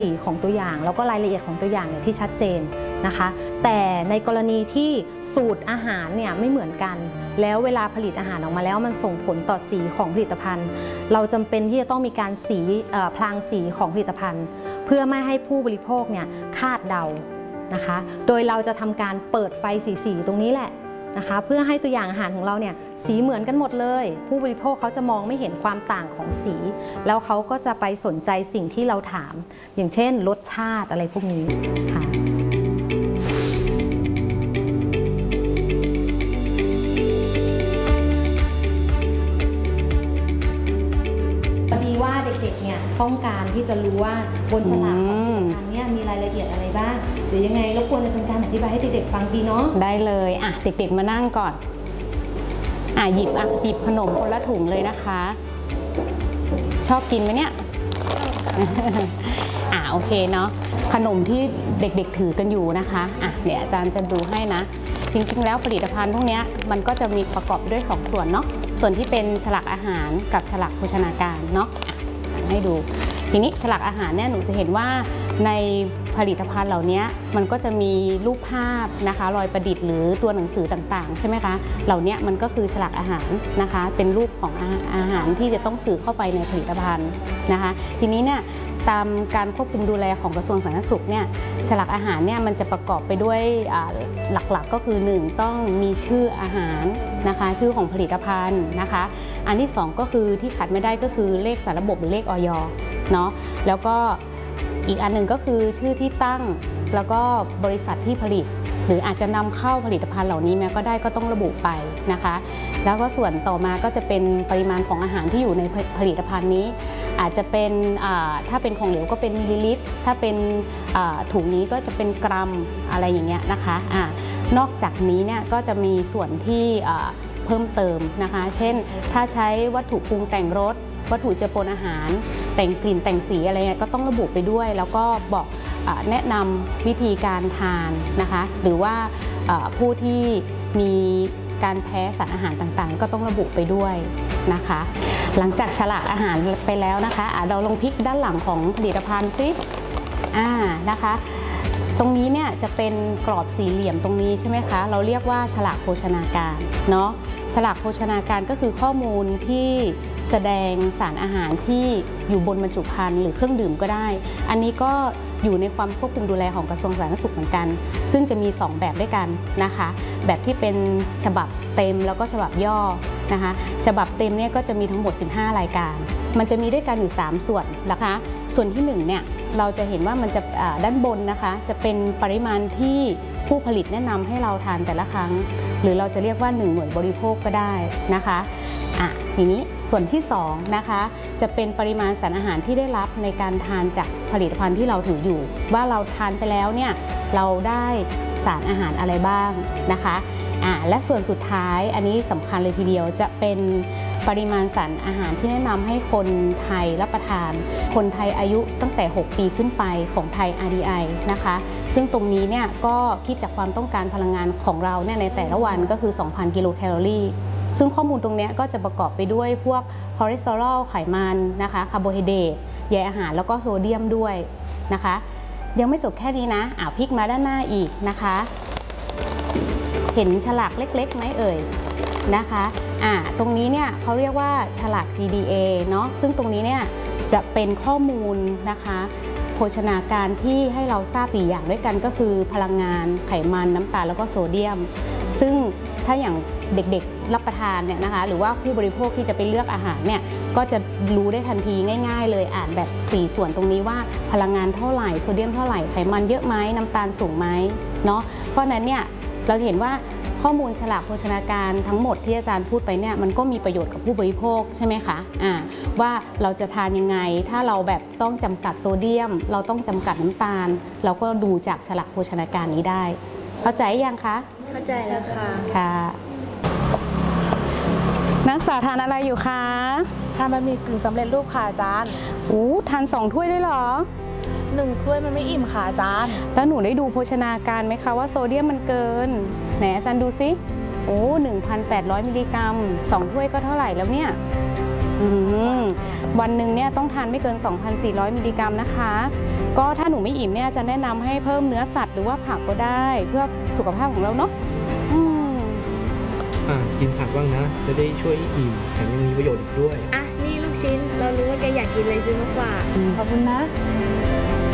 สีของตัวอย่างแล้วก็รายละเอียดของตัวอย่างเนี่ยที่ชัดเจนนะคะแต่ในกรณีที่สูตรอาหารเนี่ยไม่เหมือนกันแล้วเวลาผลิตอาหารออกมาแล้วมันส่งผลต่อสีของผลิตภัณฑ์เราจำเป็นที่จะต้องมีการพลางสีของผลิตภัณฑ์เพื่อไม่ให้ผู้บริโภคเนี่ยคาดเดานะคะโดยเราจะทำการเปิดไฟสีตรงนี้แหละนะคะเพื่อให้ตัวอย่างอาหารของเราเนี่ยสีเหมือนกันหมดเลยผู้บริโภคเขาจะมองไม่เห็นความต่างของสีแล้วเขาก็จะไปสนใจสิ่งที่เราถามอย่างเช่นรสชาติอะไรพวกนี้ค่ะพอดีว่าเด็กๆเนี่ยต้องการที่จะรู้ว่าบนฉลากของผลิตภัณฑ์เนี่ยมีรายละเอียดอะไรบ้างหรือยังไงรบกวนอาจารย์การอธิบายให้เด็กๆฟังทีเนาะได้เลยเด็กๆมานั่งก่อนหยิบขนมคนละถุงเลยนะคะชอบกินไหมเนี่ยโอเคเนาะขนมที่เด็กๆถือกันอยู่นะคะเดี๋ยวอาจารย์จะดูให้นะจริงๆแล้วผลิตภัณฑ์พวกนี้มันก็จะมีประกอบด้วย2ส่วนเนาะส่วนที่เป็นฉลากอาหารกับฉลากโภชนาการเนาะให้ดูทีนี้ฉลากอาหารเนี่ยหนูจะเห็นว่าในผลิตภัณฑ์เหล่านี้มันก็จะมีรูปภาพนะคะรอยประดิษฐ์หรือตัวหนังสือต่างๆใช่ไหมคะเหล่านี้มันก็คือฉลากอาหารนะคะเป็นรูปของอาหารที่จะต้องสื่อเข้าไปในผลิตภัณฑ์นะคะทีนี้เนี่ยตามการควบคุมดูแลของกระทรวงสาธารณสุขเนี่ยฉลากอาหารเนี่ยมันจะประกอบไปด้วยหลักๆก็คือ1ต้องมีชื่ออาหารนะคะชื่อของผลิตภัณฑ์นะคะอันที่2ก็คือที่ขาดไม่ได้ก็คือเลขสารระบบหรือเลขอย.เนาะแล้วก็อีกอันหนึ่งก็คือชื่อที่ตั้งแล้วก็บริษัทที่ผลิตหรืออาจจะนำเข้าผลิตภัณฑ์เหล่านี้แม้ก็ได้ก็ต้องระบุไปนะคะแล้วก็ส่วนต่อมาก็จะเป็นปริมาณของอาหารที่อยู่ในผลิตภัณฑ์นี้อาจจะเป็นถ้าเป็นของเหลวก็เป็นมิลลิลิตรถ้าเป็นถุงนี้ก็จะเป็นกรัมอะไรอย่างเงี้ยนะคะนอกจากนี้เนี่ยก็จะมีส่วนที่เพิ่มเติมนะคะเช่นถ้าใช้วัตถุปรุงแต่งรสวัตถุเจือปนอาหารแต่งกลิ่นแต่งสีอะไรก็ต้องระบุไปด้วยแล้วก็บอกแนะนำวิธีการทานนะคะหรือว่าผู้ที่มีการแพ้สารอาหารต่างๆก็ต้องระบุไปด้วยนะคะหลังจากฉลากอาหารไปแล้วนะคะเราลองพลิกด้านหลังของผลิตภัณฑ์ซินะคะตรงนี้เนี่ยจะเป็นกรอบสี่เหลี่ยมตรงนี้ใช่ไหมคะเราเรียกว่าฉลากโภชนาการเนาะฉลากโภชนาการก็คือข้อมูลที่แสดงสารอาหารที่อยู่บนบรรจุภัณฑ์หรือเครื่องดื่มก็ได้อันนี้ก็อยู่ในความควบคุมดูแลของกระทรวงสาธารณสุขเหมือนกันซึ่งจะมี2แบบด้วยกันนะคะแบบที่เป็นฉบับเต็มแล้วก็ฉบับย่อนะคะฉบับเต็มเนี่ยก็จะมีทั้งหมด15รายการมันจะมีด้วยกันอยู่3ส่วนนะคะส่วนที่1เนี่ยเราจะเห็นว่ามันจะด้านบนนะคะจะเป็นปริมาณที่ผู้ผลิตแนะนำให้เราทานแต่ละครั้งหรือเราจะเรียกว่า1หน่วยบริโภคก็ได้นะคะทีนี้ส่วนที่2นะคะจะเป็นปริมาณสารอาหารที่ได้รับในการทานจากผลิตภัณฑ์ที่เราถืออยู่ว่าเราทานไปแล้วเนี่ยเราได้สารอาหารอะไรบ้างนะคะและส่วนสุดท้ายอันนี้สำคัญเลยทีเดียวจะเป็นปริมาณสารอาหารที่แนะนำให้คนไทยรับประทานคนไทยอายุตั้งแต่6ปีขึ้นไปของไทย RDI นะคะซึ่งตรงนี้เนี่ยก็คิดจากความต้องการพลังงานของเราเนี่ยในแต่ละวันก็คือ 2,000 กิโลแคลอรี่ซึ่งข้อมูลตรงนี้ก็จะประกอบไปด้วยพวกคอเลสเตอรอลไขมันนะคะคาร์โบไฮเดรตใยอาหารแล้วก็โซเดียมด้วยนะคะยังไม่จบแค่นี้นะพลิกมาด้านหน้าอีกนะคะเห็นฉลากเล็กๆไหมเอ่ยนะคะตรงนี้เนี่ยเขาเรียกว่าฉลาก GDA เนาะซึ่งตรงนี้เนี่ยจะเป็นข้อมูลนะคะโภชนาการที่ให้เราทราบ4อย่างด้วยกันก็คือพลังงานไขมันน้ำตาลแล้วก็โซเดียมซึ่งถ้าอย่างเด็กๆรับประทานเนี่ยนะคะหรือว่าผู้บริโภคที่จะไปเลือกอาหารเนี่ยก็จะรู้ได้ทันทีง่ายๆเลยอ่านแบบ4ส่วนตรงนี้ว่าพลังงานเท่าไหร่โซเดียมเท่าไหร่ไขมันเยอะไหมน้ำตาลสูงไหมเนาะเพราะนั้นเนี่ยเราจะเห็นว่าข้อมูลฉลากโภชนาการทั้งหมดที่อาจารย์พูดไปเนี่ยมันก็มีประโยชน์กับผู้บริโภคใช่ไหมคะว่าเราจะทานยังไงถ้าเราแบบต้องจำกัดโซเดียมเราต้องจำกัดน้ำตาลเราก็ดูจากฉลากโภชนาการนี้ได้เข้าใจยังคะเข้าใจแล้วค่ะนักศึกษาทานอะไรอยู่คะทานบะหมี่กึ่งสำเร็จรูปค่ะอาจารย์ทาน2 ถ้วยได้เหรอ 1 ถ้วยมันไม่อิ่มค่ะอาจารย์แล้วหนูได้ดูโภชนาการไหมคะว่าโซเดียมมันเกินไหนอาจารย์ดูซิ1,800 มิลลิกรัม2 ถ้วยก็เท่าไหร่แล้วเนี่ยอืมวันหนึ่งเนี่ยต้องทานไม่เกิน 2,400 มิลลิกรัมนะคะ ก็ถ้าหนูไม่อิ่มเนี่ยจะแนะนำให้เพิ่มเนื้อสัตว์หรือว่าผักก็ได้เพื่อสุขภาพของเราเนาะอืมกินผักบ้างนะ จะได้ช่วยอิ่มแถมยังมีประโยชน์อีกด้วยอ่ะ นี่ลูกชิ้น เรารู้ว่าแกอยากกินเลยซื้อมาฝากขอบคุณนะอ